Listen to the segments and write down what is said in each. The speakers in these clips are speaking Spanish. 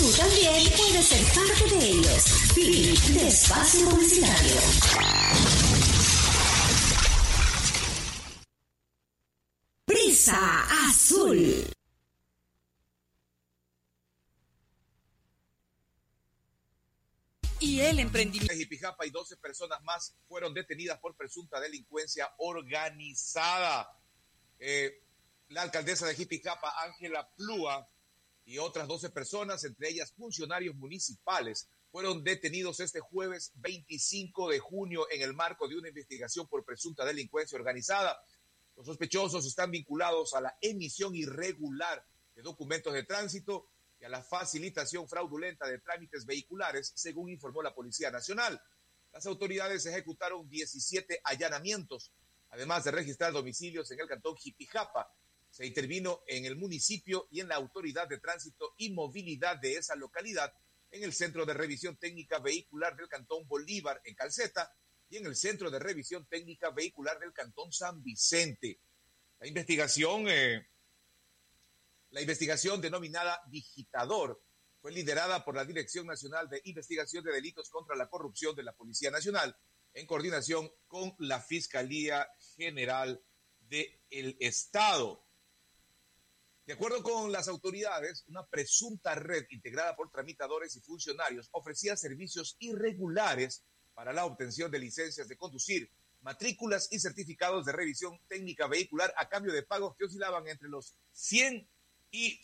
Tú también puedes ser parte de ellos. Fin de espacio publicitario. Prisa Azul. Y el emprendimiento. En Jipijapa y 12 personas más fueron detenidas por presunta delincuencia organizada. La alcaldesa de Jipijapa, Ángela Plúa, y otras 12 personas, entre ellas funcionarios municipales, fueron detenidos este jueves 25 de junio en el marco de una investigación por presunta delincuencia organizada. Los sospechosos están vinculados a la emisión irregular de documentos de tránsito y a la facilitación fraudulenta de trámites vehiculares, según informó la Policía Nacional. Las autoridades ejecutaron 17 allanamientos, además de registrar domicilios en el cantón Jipijapa. Se intervino en el municipio y en la Autoridad de Tránsito y Movilidad de esa localidad, en el Centro de Revisión Técnica Vehicular del cantón Bolívar, en Calceta, y en el Centro de Revisión Técnica Vehicular del cantón San Vicente. La investigación denominada Digitador fue liderada por la Dirección Nacional de Investigación de Delitos contra la Corrupción de la Policía Nacional, en coordinación con la Fiscalía General del Estado. De acuerdo con las autoridades, una presunta red integrada por tramitadores y funcionarios ofrecía servicios irregulares para la obtención de licencias de conducir, matrículas y certificados de revisión técnica vehicular a cambio de pagos que oscilaban entre los 100 y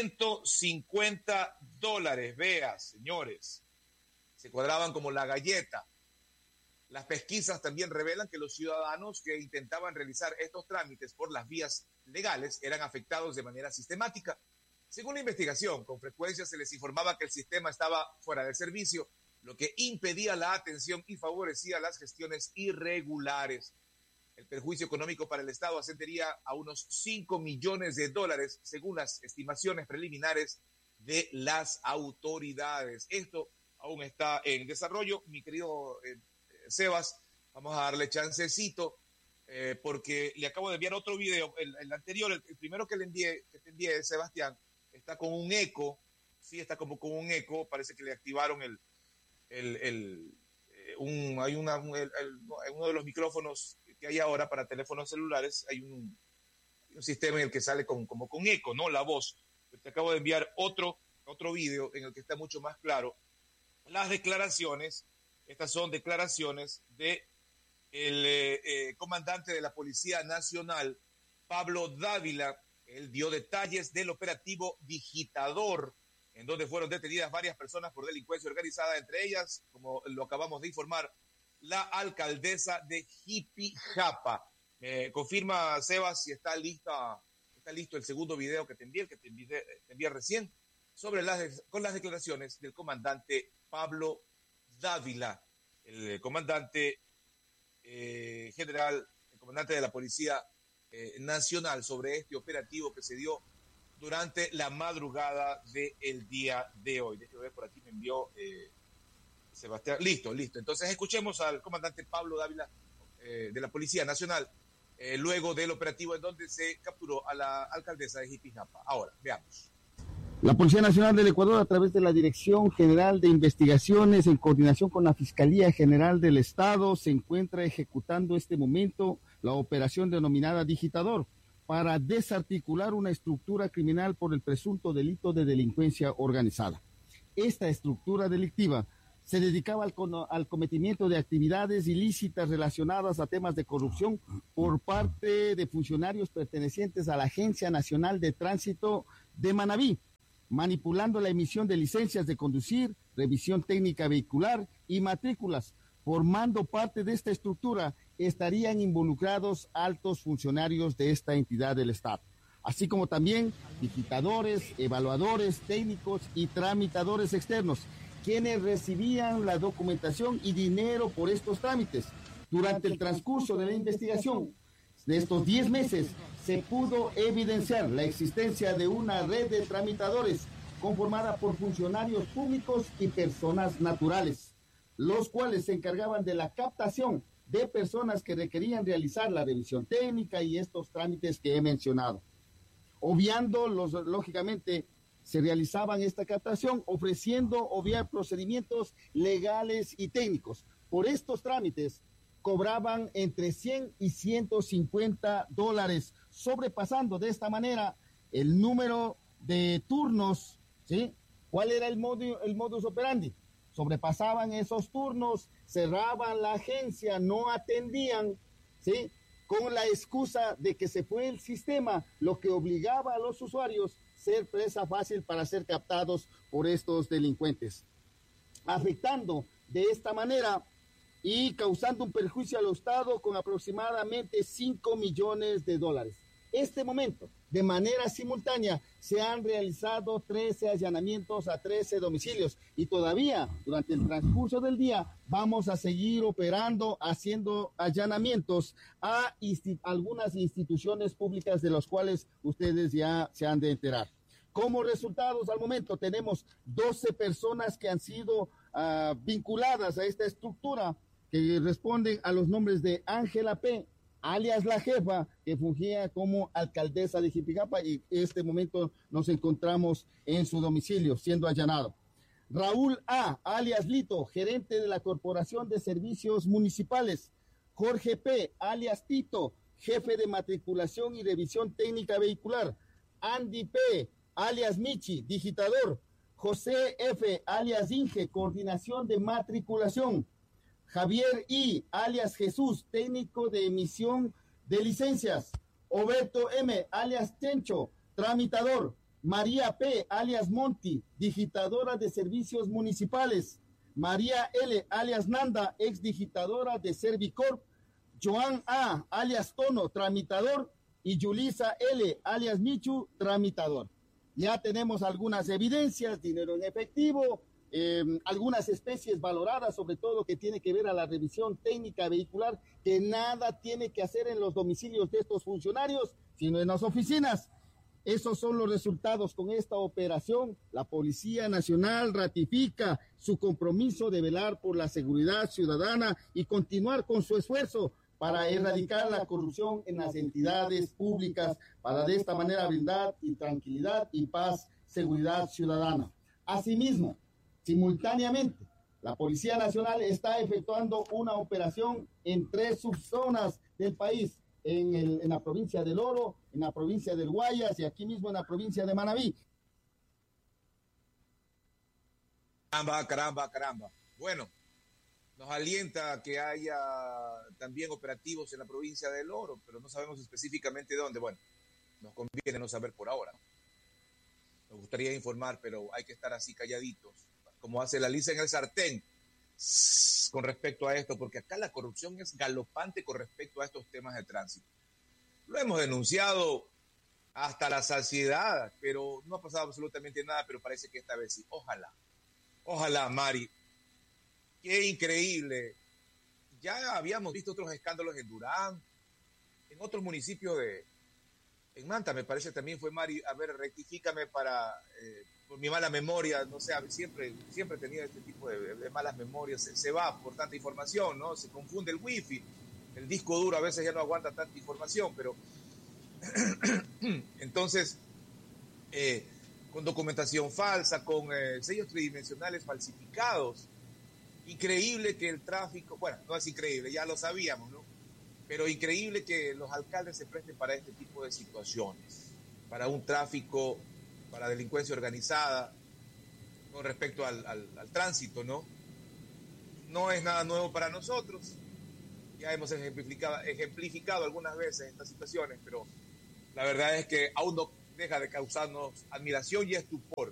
$150. Vea, señores, se cuadraban como la galleta. Las pesquisas también revelan que los ciudadanos que intentaban realizar estos trámites por las vías legales eran afectados de manera sistemática. Según la investigación, con frecuencia se les informaba que el sistema estaba fuera de servicio, lo que impedía la atención y favorecía las gestiones irregulares. El perjuicio económico para el Estado ascendería a unos $5 millones, según las estimaciones preliminares de las autoridades. Esto aún está en desarrollo, mi querido Sebas. Vamos a darle chancecito porque le acabo de enviar otro video. El anterior, el primero que te envié, Sebastián, está con un eco. Sí, está como con un eco. Parece que le activaron uno de los micrófonos que hay ahora para teléfonos celulares. Hay un sistema en el que sale como con eco, ¿no? La voz. Te acabo de enviar otro video en el que está mucho más claro las declaraciones. Estas son declaraciones de el comandante de la Policía Nacional, Pablo Dávila. Él dio detalles del operativo Digitador, en donde fueron detenidas varias personas por delincuencia organizada, entre ellas, como lo acabamos de informar, la alcaldesa de Jipijapa. Confirma, Sebas, si está listo el segundo video que te envié recién, con las declaraciones del comandante Pablo Dávila, el comandante general, el comandante de la Policía Nacional, sobre este operativo que se dio durante la madrugada del día de hoy. Déjame ver, por aquí me envió Sebastián. Listo. Entonces escuchemos al comandante Pablo Dávila de la Policía Nacional luego del operativo en donde se capturó a la alcaldesa de Jipijapa. Ahora, veamos. La Policía Nacional del Ecuador, a través de la Dirección General de Investigaciones, en coordinación con la Fiscalía General del Estado, se encuentra ejecutando este momento la operación denominada Digitador para desarticular una estructura criminal por el presunto delito de delincuencia organizada. Esta estructura delictiva se dedicaba al cometimiento de actividades ilícitas relacionadas a temas de corrupción por parte de funcionarios pertenecientes a la Agencia Nacional de Tránsito de Manabí, manipulando la emisión de licencias de conducir, revisión técnica vehicular y matrículas. Formando parte de esta estructura estarían involucrados altos funcionarios de esta entidad del Estado, así como también digitadores, evaluadores técnicos y tramitadores externos, quienes recibían la documentación y dinero por estos trámites. Durante el transcurso de la investigación de estos 10 meses, se pudo evidenciar la existencia de una red de tramitadores conformada por funcionarios públicos y personas naturales, los cuales se encargaban de la captación de personas que requerían realizar la revisión técnica y estos trámites que he mencionado, obviando lógicamente se realizaban esta captación ofreciendo obviar procedimientos legales y técnicos. Por estos trámites cobraban entre 100 y 150 dólares, sobrepasando de esta manera el número de turnos, ¿sí? ¿Cuál era el modus operandi? Sobrepasaban esos turnos, cerraban la agencia, no atendían, ¿sí? Con la excusa de que se fue el sistema, lo que obligaba a los usuarios a ser presa fácil para ser captados por estos delincuentes, afectando de esta manera y causando un perjuicio al Estado con aproximadamente 5 millones de dólares. Este momento, de manera simultánea, se han realizado 13 allanamientos a 13 domicilios y todavía durante el transcurso del día vamos a seguir operando, haciendo allanamientos a algunas instituciones públicas de las cuales ustedes ya se han de enterar. Como resultados, al momento tenemos 12 personas que han sido vinculadas a esta estructura, que responden a los nombres de Ángela P., alias La Jefa, que fungía como alcaldesa de Jipigapa, y en este momento nos encontramos en su domicilio siendo allanado. Raúl A., alias Lito, gerente de la Corporación de Servicios Municipales. Jorge P., alias Tito, jefe de matriculación y revisión técnica vehicular. Andy P., alias Michi, digitador. José F., alias Inge, coordinación de matriculación. Javier I., alias Jesús, técnico de emisión de licencias. Oberto M., alias Tencho, tramitador. María P., alias Monti, digitadora de servicios municipales. María L., alias Nanda, ex digitadora de Servicorp. Joan A., alias Tono, tramitador. Y Yulisa L., alias Michu, tramitador. Ya tenemos algunas evidencias, dinero en efectivo, algunas especies valoradas, sobre todo que tiene que ver a la revisión técnica vehicular, que nada tiene que hacer en los domicilios de estos funcionarios, sino en las oficinas. Esos son los resultados con esta operación. La Policía Nacional ratifica su compromiso de velar por la seguridad ciudadana y continuar con su esfuerzo para erradicar la corrupción en las entidades públicas, para de esta manera brindar tranquilidad y paz, seguridad ciudadana. Asimismo, simultáneamente, la Policía Nacional está efectuando una operación en 3 subzonas del país, en la provincia del Oro, en la provincia del Guayas y aquí mismo en la provincia de Manabí. Caramba. Bueno, nos alienta que haya también operativos en la provincia del Oro, pero no sabemos específicamente dónde. Bueno, nos conviene no saber por ahora. Nos gustaría informar, pero hay que estar así calladitos, como hace la lisa en el sartén con respecto a esto, porque acá la corrupción es galopante con respecto a estos temas de tránsito. Lo hemos denunciado hasta la saciedad, pero no ha pasado absolutamente nada, pero parece que esta vez sí. Ojalá, Mari. Qué increíble. Ya habíamos visto otros escándalos en Durán, en otros municipios en Manta, me parece también fue, Mari. A ver, rectifícame por mi mala memoria, no sé, siempre he tenido este tipo de malas memorias, se va por tanta información, ¿no? Se confunde el wifi, el disco duro a veces ya no aguanta tanta información, pero entonces, con documentación falsa, con sellos tridimensionales falsificados, increíble que el tráfico, bueno, no es increíble, ya lo sabíamos, ¿no? Pero increíble que los alcaldes se presten para este tipo de situaciones, para un tráfico, para delincuencia organizada, con respecto al tránsito, ¿no? No es nada nuevo para nosotros, ya hemos ejemplificado algunas veces estas situaciones, pero la verdad es que aún no deja de causarnos admiración y estupor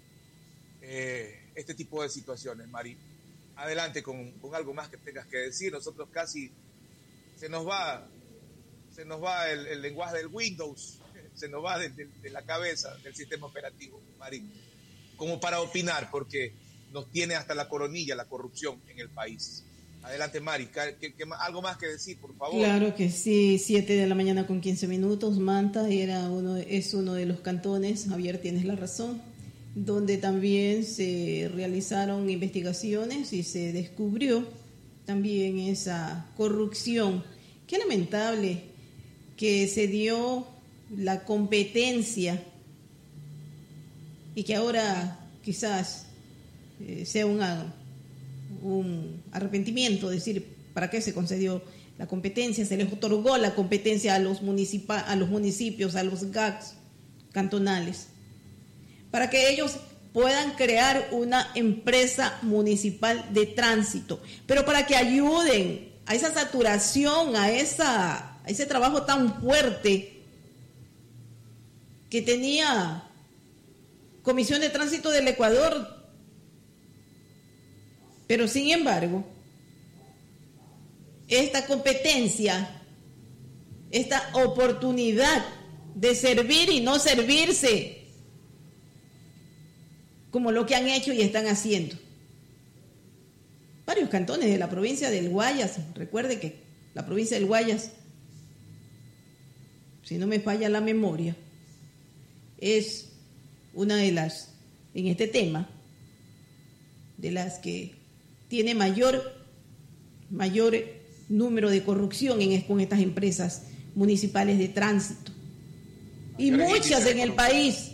este tipo de situaciones, Mari. Adelante con algo más que tengas que decir. Nosotros casi se nos va el lenguaje del Windows, se nos va de la cabeza del sistema operativo, Mari, como para opinar, porque nos tiene hasta la coronilla la corrupción en el país. Adelante, Mari, algo más que decir, por favor. Claro que sí, 7:15 a.m. Manta es uno de los cantones, Javier, tienes la razón, donde también se realizaron investigaciones y se descubrió también esa corrupción. Qué lamentable que se dio la competencia y que ahora quizás sea un arrepentimiento, decir, ¿para qué se concedió la competencia? Se les otorgó la competencia a los municipios, a los GACs cantonales, para que ellos puedan crear una empresa municipal de tránsito, pero para que ayuden a esa saturación, a ese trabajo tan fuerte que tenía Comisión de Tránsito del Ecuador. Pero sin embargo, esta competencia, esta oportunidad de servir y no servirse, como lo que han hecho y están haciendo varios cantones de la provincia del Guayas. Recuerde que la provincia del Guayas, si no me falla la memoria, es una de las, en este tema, de las que tiene mayor número de corrupción con estas empresas municipales de tránsito. Y muchas en el país.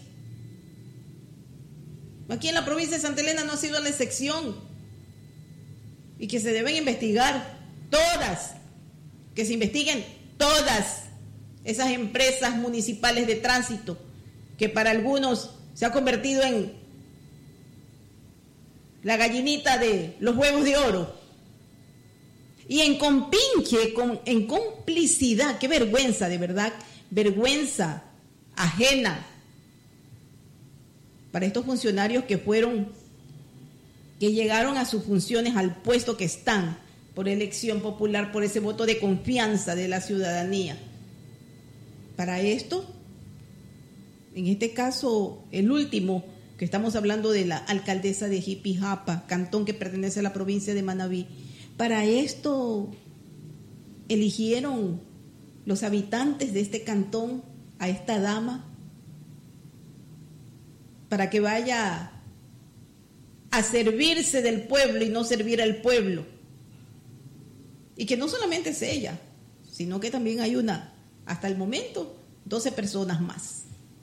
Aquí en la provincia de Santa Elena no ha sido la excepción. Y que se deben investigar todas, que se investiguen todas esas empresas municipales de tránsito, que para algunos se ha convertido en la gallinita de los huevos de oro. Y en compinche, en complicidad, qué vergüenza, de verdad, vergüenza ajena para estos funcionarios que llegaron a sus funciones, al puesto que están, por elección popular, por ese voto de confianza de la ciudadanía. Para esto, en este caso, el último, que estamos hablando de la alcaldesa de Jipijapa, cantón que pertenece a la provincia de Manabí, para esto eligieron los habitantes de este cantón a esta dama, para que vaya a servirse del pueblo y no servir al pueblo. Y que no solamente es ella, sino que también hay hasta el momento, 12 personas más,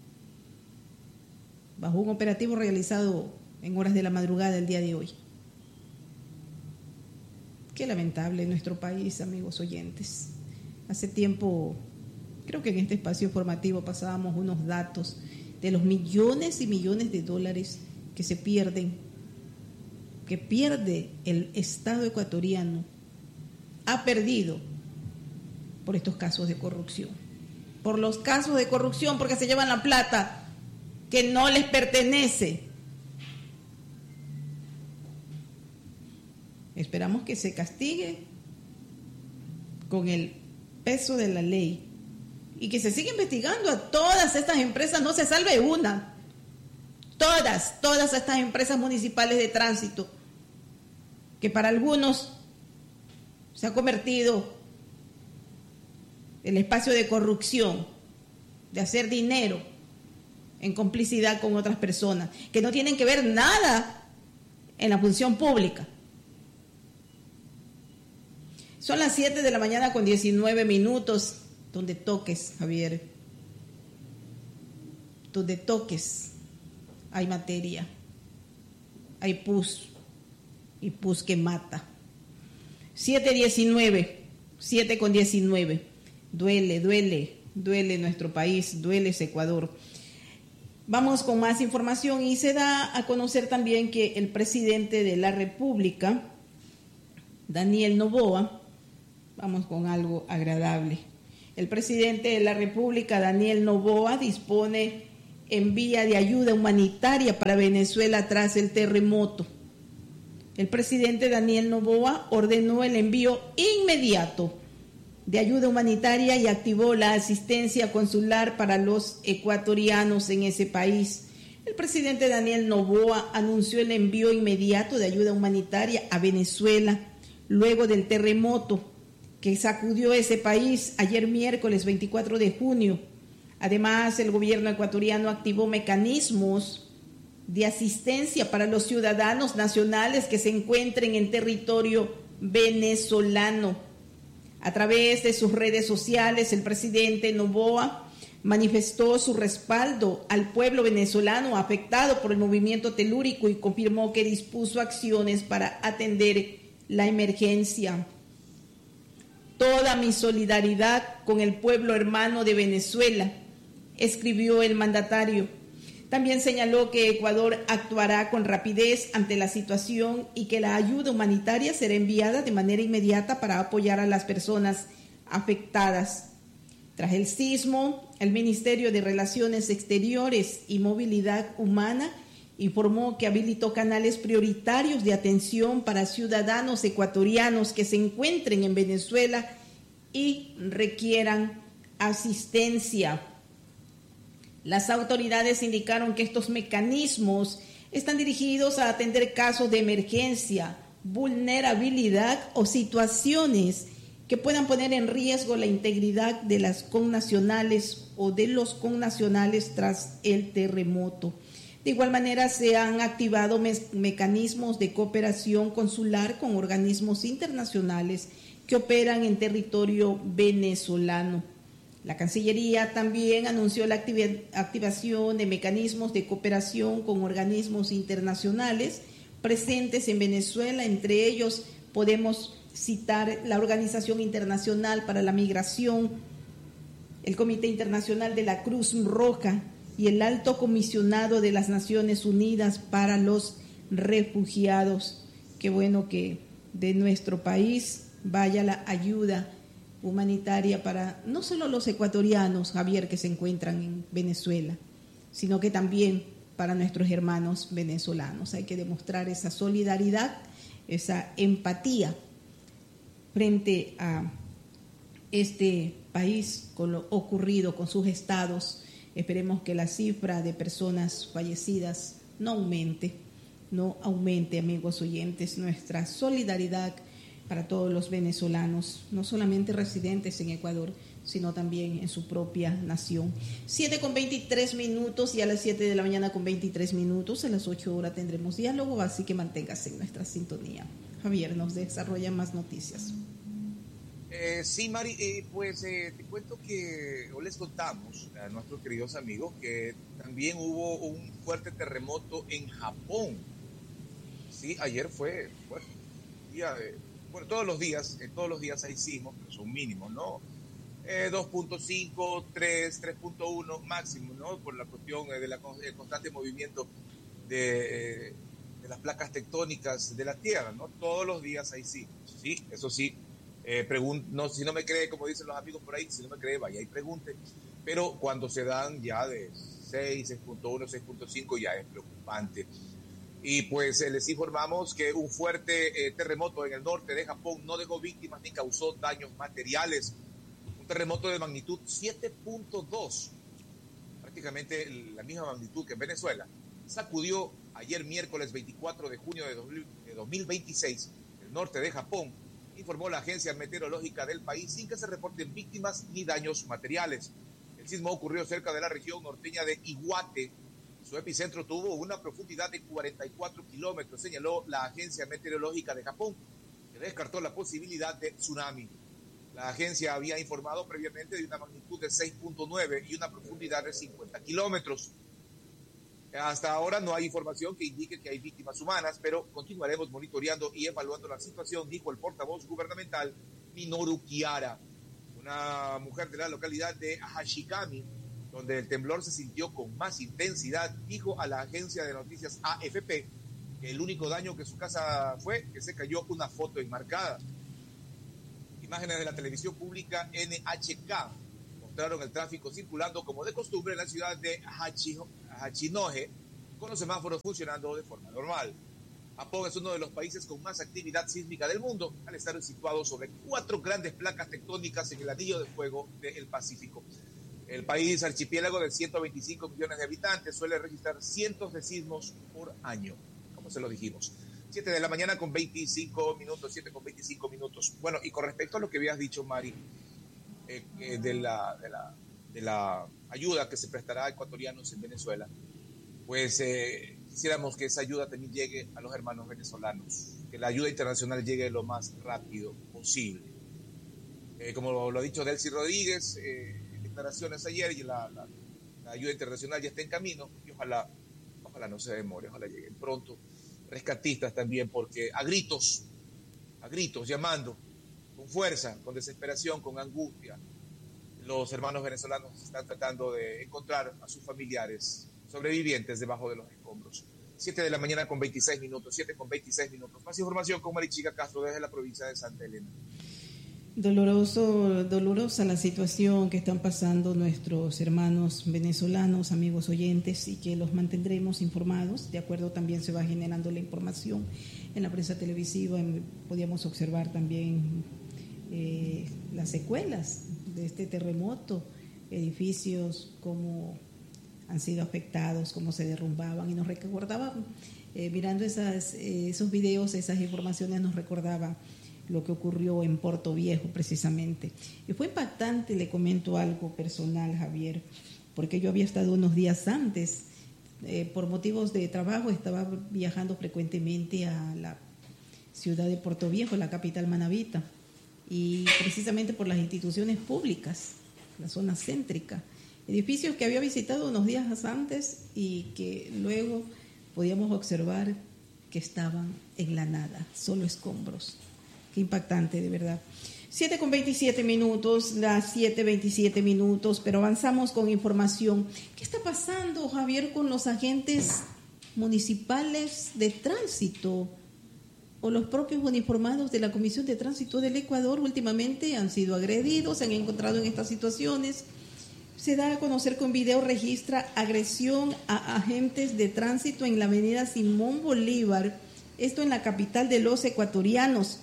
bajo un operativo realizado en horas de la madrugada del día de hoy. Qué lamentable nuestro país, amigos oyentes. Hace tiempo, creo que en este espacio informativo pasábamos unos datos de los millones y millones de dólares que se pierden, que pierde el Estado ecuatoriano, ha perdido por estos casos de corrupción. Por los casos de corrupción, porque se llevan la plata que no les pertenece. Esperamos que se castigue con el peso de la ley y que se siga investigando a todas estas empresas, no se salve una. Todas estas empresas municipales de tránsito, que para algunos se ha convertido en el espacio de corrupción, de hacer dinero en complicidad con otras personas, que no tienen que ver nada en la función pública. Son las 7 de la mañana con 19 minutos, donde toques, Javier, donde toques hay materia, hay pus, y pus que mata. 7 con 19, duele nuestro país, duele ese Ecuador. Vamos con más información y se da a conocer también que el presidente de la República, Daniel Noboa, vamos con algo agradable. El presidente de la República, Daniel Noboa, dispone envía de ayuda humanitaria para Venezuela tras el terremoto. El presidente Daniel Noboa ordenó el envío inmediato de ayuda humanitaria y activó la asistencia consular para los ecuatorianos en ese país. El presidente Daniel Noboa anunció el envío inmediato de ayuda humanitaria a Venezuela luego del terremoto que sacudió ese país ayer miércoles 24 de junio. Además, el gobierno ecuatoriano activó mecanismos de asistencia para los ciudadanos nacionales que se encuentren en territorio venezolano. A través de sus redes sociales, el presidente Noboa Manifestó su respaldo al pueblo venezolano afectado por el movimiento telúrico y confirmó que dispuso acciones para atender la emergencia. Toda mi solidaridad con el pueblo hermano de Venezuela, escribió el mandatario. También señaló que Ecuador actuará con rapidez ante la situación y que la ayuda humanitaria será enviada de manera inmediata para apoyar a las personas afectadas. Tras el sismo, el Ministerio de Relaciones Exteriores y Movilidad Humana informó que habilitó canales prioritarios de atención para ciudadanos ecuatorianos que se encuentren en Venezuela y requieran asistencia. Las autoridades indicaron que estos mecanismos están dirigidos a atender casos de emergencia, vulnerabilidad o situaciones que puedan poner en riesgo la integridad de las connacionales o de los connacionales tras el terremoto. De igual manera, se han activado mecanismos de cooperación consular con organismos internacionales que operan en territorio venezolano. La Cancillería también anunció la activación de mecanismos de cooperación con organismos internacionales presentes en Venezuela. Entre ellos podemos citar la Organización Internacional para la Migración, el Comité Internacional de la Cruz Roja y el Alto Comisionado de las Naciones Unidas para los Refugiados. Qué bueno que de nuestro país vaya la ayuda humanitaria para no solo los ecuatorianos, Javier, que se encuentran en Venezuela, sino que también para nuestros hermanos venezolanos. Hay que demostrar esa solidaridad, esa empatía frente a este país con lo ocurrido, con sus estados. Esperemos que la cifra de personas fallecidas no aumente, amigos oyentes. Nuestra solidaridad para todos los venezolanos, no solamente residentes en Ecuador, sino también en su propia nación. 7:23 y a las 7 de la mañana con 23 minutos, a las 8 horas tendremos diálogo, así que manténgase en nuestra sintonía. Javier, nos desarrolla más noticias. Sí, Mari, te cuento que hoy les contamos a nuestros queridos amigos que también hubo un fuerte terremoto en Japón. Sí, ayer fue día de... Bueno, todos los días hay sismos, pero son mínimos, ¿no? 2.5, 3, 3.1 máximo, ¿no? Por la cuestión del constante movimiento de las placas tectónicas de la Tierra, ¿no? Todos los días hay sismos, ¿sí? Eso sí, si no me cree, como dicen los amigos por ahí, si no me cree, vaya y pregunte. Pero cuando se dan ya de 6, 6.1, 6.5, ya es preocupante. Y pues les informamos que un fuerte terremoto en el norte de Japón no dejó víctimas ni causó daños materiales. Un terremoto de magnitud 7.2, prácticamente la misma magnitud que en Venezuela, sacudió ayer miércoles 24 de junio de 2026 el norte de Japón, informó la agencia meteorológica del país, sin que se reporten víctimas ni daños materiales. El sismo ocurrió cerca de la región norteña de Iwate. Su epicentro tuvo una profundidad de 44 kilómetros, señaló la agencia meteorológica de Japón, que descartó la posibilidad de tsunami. La agencia había informado previamente de una magnitud de 6.9 y una profundidad de 50 kilómetros. Hasta ahora no hay información que indique que hay víctimas humanas, pero continuaremos monitoreando y evaluando la situación, dijo el portavoz gubernamental Minoru Kihara. Una mujer de la localidad de Hashikami, donde el temblor se sintió con más intensidad, dijo a la agencia de noticias AFP que el único daño que su casa fue que se cayó una foto enmarcada. Imágenes de la televisión pública NHK mostraron el tráfico circulando como de costumbre en la ciudad de Hachinohe, con los semáforos funcionando de forma normal. Japón es uno de los países con más actividad sísmica del mundo, al estar situado sobre 4 grandes placas tectónicas en el anillo de fuego del Pacífico. El país archipiélago de 125 millones de habitantes suele registrar cientos de sismos por año, como se lo dijimos. 7 de la mañana con 25 minutos, 7 con 25 minutos. Bueno, y con respecto a lo que habías dicho, Mari, de la ayuda que se prestará a ecuatorianos en Venezuela, pues quisiéramos que esa ayuda también llegue a los hermanos venezolanos, que la ayuda internacional llegue lo más rápido posible. Como lo ha dicho Delcy Rodríguez, declaraciones ayer y la ayuda internacional ya está en camino y ojalá no se demore, ojalá lleguen pronto. Rescatistas también, porque a gritos, llamando, con fuerza, con desesperación, con angustia, los hermanos venezolanos están tratando de encontrar a sus familiares sobrevivientes debajo de los escombros. 7 de la mañana con 26 minutos, 7 con 26 minutos. Más información con Marichica Castro desde la provincia de Santa Elena. Dolorosa la situación que están pasando nuestros hermanos venezolanos, amigos oyentes, y que los mantendremos informados. De acuerdo, también se va generando la información en la prensa televisiva. Podíamos observar también las secuelas de este terremoto, edificios como han sido afectados, cómo se derrumbaban, y nos recordaba, mirando esos videos, esas informaciones, nos recordaba lo que ocurrió en Puerto Viejo precisamente. Y fue impactante, le comento algo personal, Javier, porque yo había estado unos días antes, por motivos de trabajo, estaba viajando frecuentemente a la ciudad de Puerto Viejo, la capital manabita, y precisamente por las instituciones públicas, la zona céntrica, edificios que había visitado unos días antes y que luego podíamos observar que estaban en la nada, solo escombros. Qué impactante, de verdad. 7 con 27 minutos, las 7:27 minutos, pero avanzamos con información. ¿Qué está pasando, Javier, con los agentes municipales de tránsito o los propios uniformados de la Comisión de Tránsito del Ecuador? Últimamente han sido agredidos, se han encontrado en estas situaciones. Se da a conocer que un video registra agresión a agentes de tránsito en la avenida Simón Bolívar, esto en la capital de los ecuatorianos.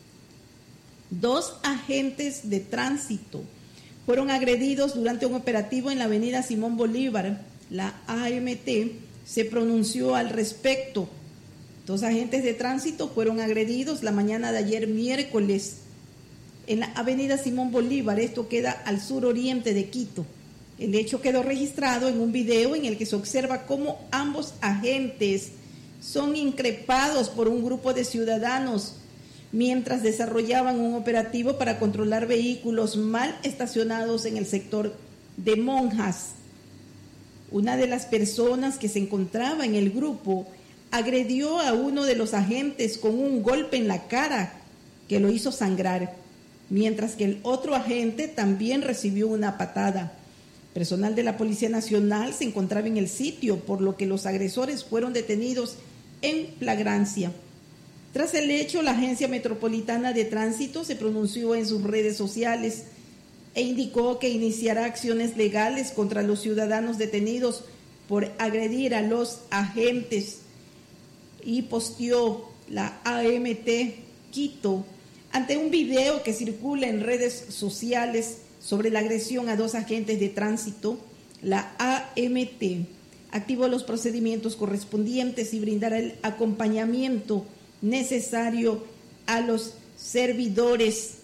2 agentes de tránsito fueron agredidos durante un operativo en la avenida Simón Bolívar. La AMT se pronunció al respecto. 2 agentes de tránsito fueron agredidos la mañana de ayer miércoles en la avenida Simón Bolívar. Esto queda al suroriente de Quito. El hecho quedó registrado en un video en el que se observa cómo ambos agentes son increpados por un grupo de ciudadanos mientras desarrollaban un operativo para controlar vehículos mal estacionados en el sector de Monjas. Una de las personas que se encontraba en el grupo agredió a uno de los agentes con un golpe en la cara que lo hizo sangrar, mientras que el otro agente también recibió una patada. Personal de la Policía Nacional se encontraba en el sitio, por lo que los agresores fueron detenidos en flagrancia. Tras el hecho, la Agencia Metropolitana de Tránsito se pronunció en sus redes sociales e indicó que iniciará acciones legales contra los ciudadanos detenidos por agredir a los agentes, y posteó la AMT Quito ante un video que circula en redes sociales sobre la agresión a 2 agentes de tránsito. La AMT activó los procedimientos correspondientes y brindará el acompañamiento necesario a los servidores.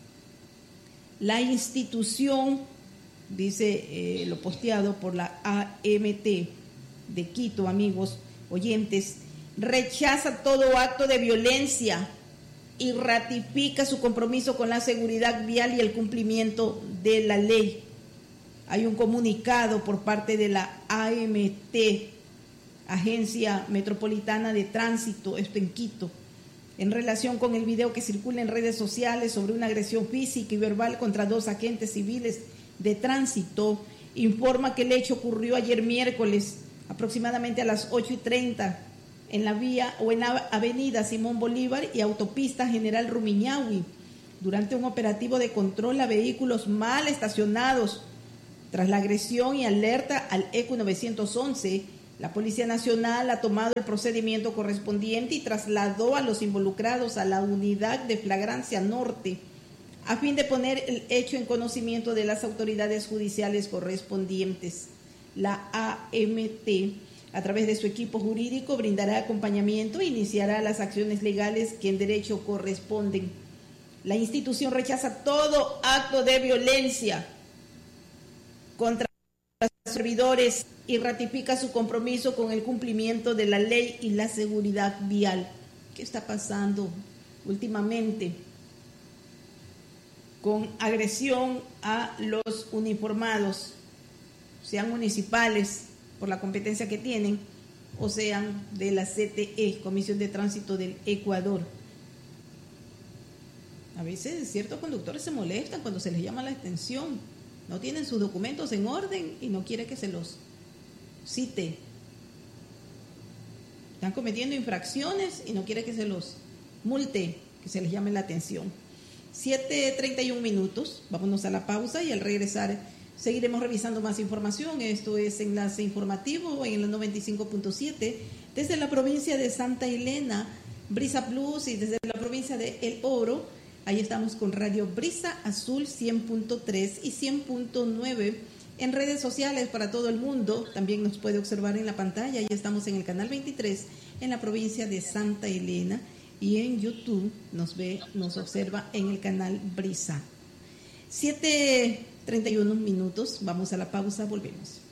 La institución, dice lo posteado por la AMT de Quito, amigos oyentes, rechaza todo acto de violencia y ratifica su compromiso con la seguridad vial y el cumplimiento de la ley. Hay un comunicado por parte de la AMT, Agencia Metropolitana de Tránsito, esto en Quito, en relación con el video que circula en redes sociales sobre una agresión física y verbal contra 2 agentes civiles de tránsito. Informa que el hecho ocurrió ayer miércoles, aproximadamente a las 8:30, en la vía o en la avenida Simón Bolívar y autopista General Rumiñahui, durante un operativo de control a vehículos mal estacionados. Tras la agresión y alerta al ECU 911, la Policía Nacional ha tomado el procedimiento correspondiente y trasladó a los involucrados a la unidad de flagrancia norte, a fin de poner el hecho en conocimiento de las autoridades judiciales correspondientes. La AMT, a través de su equipo jurídico, brindará acompañamiento e iniciará las acciones legales que en derecho corresponden. La institución rechaza todo acto de violencia contra los servidores y ratifica su compromiso con el cumplimiento de la ley y la seguridad vial. ¿Qué está pasando últimamente? con agresión a los uniformados, sean municipales por la competencia que tienen o sean de la CTE, Comisión de Tránsito del Ecuador. A veces ciertos conductores se molestan cuando se les llama la atención, no tienen sus documentos en orden y no quiere que se los cite. Están cometiendo infracciones y no quiere que se los multe, que se les llame la atención. 7:31 minutos, vámonos a la pausa y al regresar seguiremos revisando más información. Esto es Enlace Informativo en el 95.7 desde la provincia de Santa Elena, Brisa Plus, y desde la provincia de El Oro. Ahí estamos con Radio Brisa Azul 100.3 y 100.9 en redes sociales para todo el mundo. También nos puede observar en la pantalla. Ahí estamos en el canal 23 en la provincia de Santa Elena y en YouTube nos observa en el canal Brisa. 7:31 minutos. Vamos a la pausa, volvemos.